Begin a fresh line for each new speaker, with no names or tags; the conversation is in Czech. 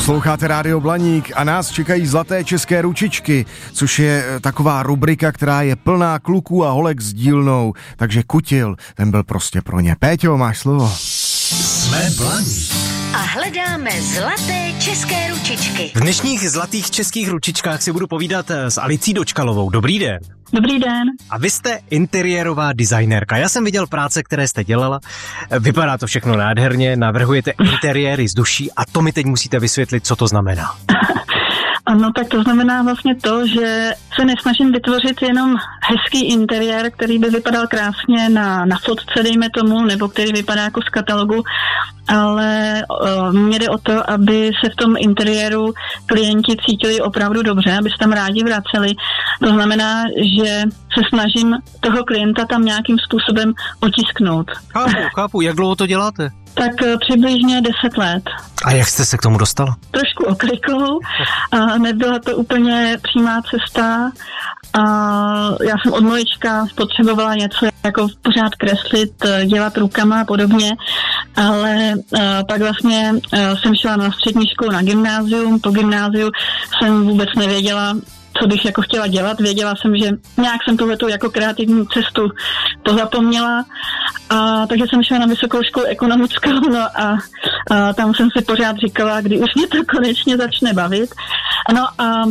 Posloucháte Rádio Blaník a nás čekají zlaté české ručičky, což je taková rubrika, která je plná kluků a holek s dílnou. Takže Kutil, ten byl prostě pro ně. Péťo, máš slovo.
Jsme Blaník.
A hledáme zlaté české ručičky.
V dnešních zlatých českých ručičkách si budu povídat s Alicí Dočkalovou. Dobrý den.
Dobrý den.
A vy jste interiérová designérka. Já jsem viděl práce, které jste dělala. Vypadá to všechno nádherně, navrhujete interiéry z duší a to mi teď musíte vysvětlit, co to znamená.
Ano, tak to znamená vlastně to, že se nesnažím vytvořit jenom hezký interiér, který by vypadal krásně na fotce, dejme tomu, nebo který vypadá jako z katalogu, ale mně jde o to, aby se v tom interiéru klienti cítili opravdu dobře, aby se tam rádi vraceli. To znamená, že se snažím toho klienta tam nějakým způsobem otisknout.
Chápu. Jak dlouho to děláte?
Tak přibližně 10 let.
A jak jste se k tomu dostala?
Trošku oklikou. Nebyla to úplně přímá cesta. Já jsem od malička potřebovala něco jako pořád kreslit, dělat rukama a podobně, ale pak vlastně jsem šla na střední školu na gymnázium. Po gymnáziu jsem vůbec nevěděla, co bych jako chtěla dělat. Věděla jsem, že nějak jsem tuhletou jako kreativní cestu pozapomněla. Takže jsem šla na vysokou školu ekonomickou, a tam jsem si pořád říkala, kdy už mě to konečně začne bavit. No a